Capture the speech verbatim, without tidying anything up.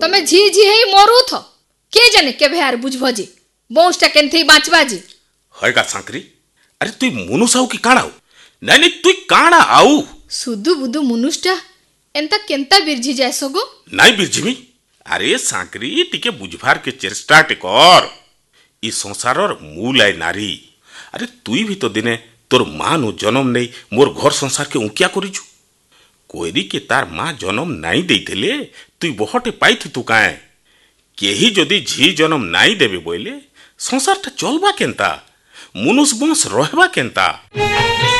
तमे झी झी हेई मरू थ के जाने केभे यार बुझबो जे बौसटा केनथी बाचबा जे हयगा सांकरी अरे तुई मुनुस आउ कि काणा आउ नहीं नहीं तुई काणा आउ सुदु बुदु मुनुष्टा एंता केंता बिरझी जाय सगो नहीं बिरझिमी अरे सांकरी टिके बुझभार के चेष्टा टे कर ई संसारर मूल आय नारी अरे तुई भी तो दिने तोर मां नु जन्म नहीं मोर घर संसार के उकिया करिछु कोइरी के तार मां जन्म नहीं देइथिले तुई बहटे पाइथु तू काए केही जदि झी जन्म नहीं देबे बोइले संसार ता चलबा केंता मुनुस बंश रहबा केंता।